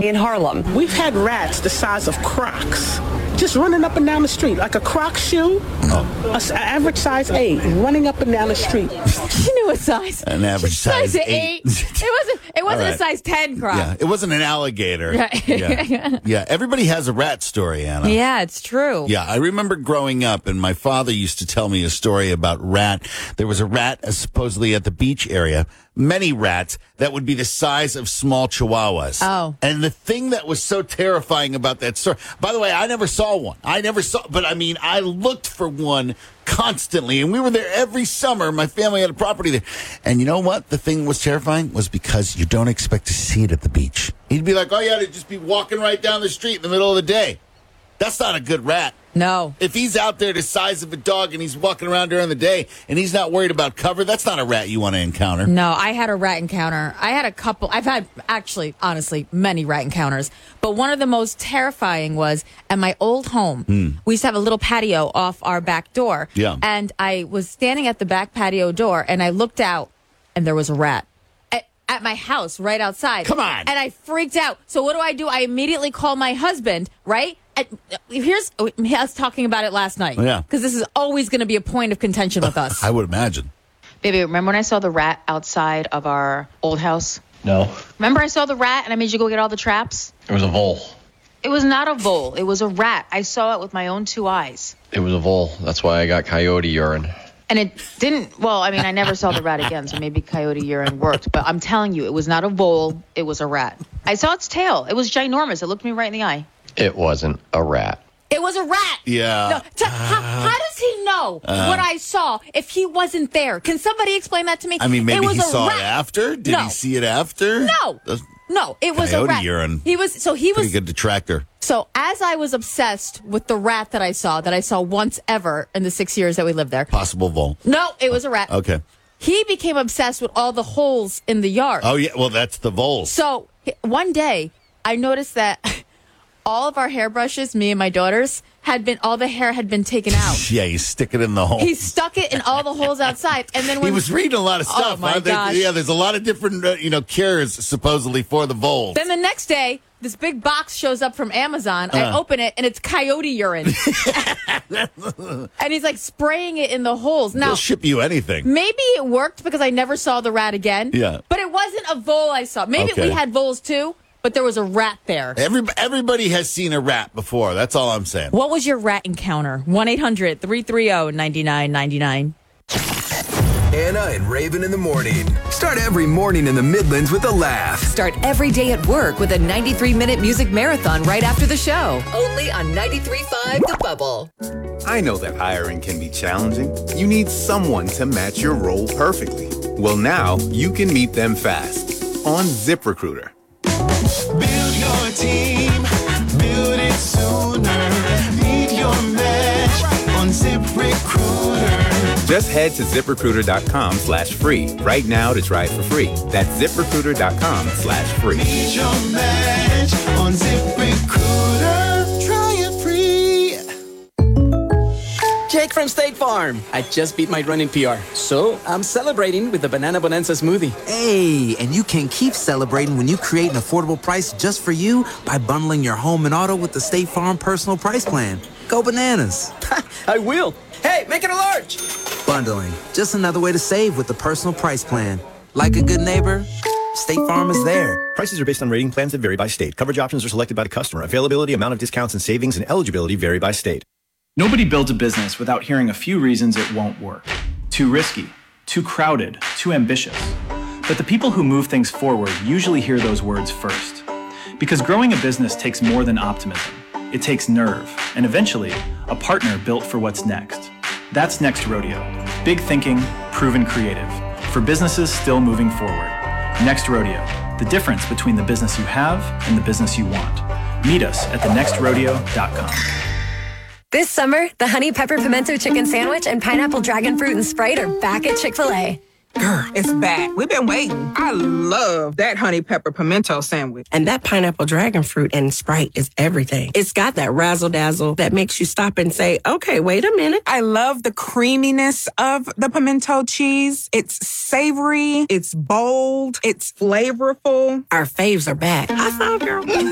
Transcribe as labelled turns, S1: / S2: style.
S1: in Harlem.
S2: We've had rats the size of Crocs just running up and down the street like a Croc shoe. An average size 8 running up and down the street.
S3: She knew a size.
S4: An average size 8.
S3: It wasn't a size 10 Croc.
S4: Yeah, it wasn't an alligator.
S3: Right.
S4: Yeah, everybody has a rat story, Anna.
S3: Yeah, it's true.
S4: Yeah, I remember growing up, and my father used to tell me a story about rat. There was a rat supposedly at the beach area, many rats that would be the size of small chihuahuas.
S3: Oh.
S4: And the thing that was so terrifying about that story, by the way, I never saw one. But I mean, I looked for one constantly, and we were there every summer. My family had a property there. And you know what? The thing that was terrifying was because you don't expect to see it at the beach. He'd be like, oh, yeah, to just be walking right down the street in the middle of the day. That's not a good rat.
S3: No.
S4: If he's out there the size of a dog and he's walking around during the day and he's not worried about cover, that's not a rat you want to encounter.
S3: No, I had a rat encounter. I had a couple. I've had, actually, honestly, many rat encounters. But one of the most terrifying was at my old home. We used to have a little patio off our back door.
S4: Yeah.
S3: And I was standing at the back patio door, and I looked out, and there was a rat at my house right outside.
S4: Come on.
S3: And I freaked out. So what do? I immediately call my husband, right? I was talking about it last night.
S4: Yeah.
S3: Because this is always going to be a point of contention with us.
S4: I would imagine.
S5: Baby, remember when I saw the rat outside of our old house?
S6: No.
S5: Remember I saw the rat and I made you go get all the traps?
S6: It was a vole.
S5: It was not a vole. It was a rat. I saw it with my own 2 eyes.
S6: It was a vole. That's why I got coyote urine.
S5: And it didn't, well, I mean, I never saw the rat again, so maybe coyote urine worked. But I'm telling you, it was not a vole. It was a rat. I saw its tail. It was ginormous. It looked me right in the eye.
S6: It wasn't a rat.
S3: It was a rat.
S4: Yeah.
S3: No, how does he know what I saw if he wasn't there? Can somebody explain that to me?
S4: I mean, maybe he saw
S3: rat.
S4: it after? Did he see it after?
S3: No, it was a
S4: Coyote
S3: rat.
S4: urine.
S3: He was
S4: Pretty good detractor.
S3: So as I was obsessed with the rat that I saw once ever in the 6 years that we lived there.
S4: Possible vole.
S3: No, it was a rat.
S4: Okay.
S3: He became obsessed with all the holes in the yard.
S4: Oh, yeah. Well, that's the voles.
S3: So one day I noticed that all of our hairbrushes, me and my daughters, all the hair had been taken out.
S4: Yeah, you stick it in the hole.
S3: He stuck it in all the holes outside. And then when
S4: he was reading a lot of stuff.
S3: Oh, my gosh.
S4: Yeah, there's a lot of different, cures supposedly for the voles.
S3: Then the next day, this big box shows up from Amazon. I open it, and it's coyote urine. And he's like spraying it in the holes. Now,
S4: they'll ship you anything.
S3: Maybe it worked because I never saw the rat again.
S4: Yeah.
S3: But it wasn't a vole I saw. Maybe
S4: Okay.
S3: we had voles too, but there was a rat there.
S4: Everybody has seen a rat before. That's all I'm saying.
S3: What was your rat encounter? 1-800-330-9999.
S7: Anna and Raven in the morning. Start every morning in the Midlands with a laugh.
S8: Start every day at work with a 93-minute music marathon right after the show. Only on 93.5 The Bubble.
S9: I know that hiring can be challenging. You need someone to match your role perfectly. Well, now you can meet them fast on ZipRecruiter.
S10: Build your team, build it sooner. Meet your match on ZipRecruiter.
S9: Just head to ZipRecruiter.com/free right now to try it for free. That's ZipRecruiter.com/free.
S10: Meet your match on ZipRecruiter. Try it free.
S11: Jake from State Farm. I just beat my running PR, so I'm celebrating with the Banana Bonanza smoothie.
S12: Hey, and you can keep celebrating when you create an affordable price just for you by bundling your home and auto with the State Farm Personal Price Plan. Go bananas.
S11: I will. Hey, make it a large.
S12: Bundling, just another way to save with the Personal Price Plan. Like a good neighbor, State Farm is there.
S13: Prices are based on rating plans that vary by state. Coverage options are selected by the customer. Availability, amount of discounts and savings, and eligibility vary by state.
S14: Nobody builds a business without hearing a few reasons it won't work. Too risky, too crowded, too ambitious. But the people who move things forward usually hear those words first. Because growing a business takes more than optimism. It takes nerve, and eventually, a partner built for what's next. That's Next Rodeo. Big thinking, proven creative. For businesses still moving forward. Next Rodeo. The difference between the business you have and the business you want. Meet us at thenextrodeo.com.
S15: This summer, the Honey Pepper Pimento Chicken Sandwich and Pineapple Dragon Fruit and Sprite are back at Chick-fil-A.
S16: Girl, it's back. We've been waiting. I love that honey pepper pimento sandwich.
S17: And that pineapple dragon fruit and Sprite is everything. It's got that razzle-dazzle that makes you stop and say, okay, wait a minute.
S16: I love the creaminess of the pimento cheese. It's savory. It's bold. It's flavorful.
S17: Our faves are back. I saw, girl.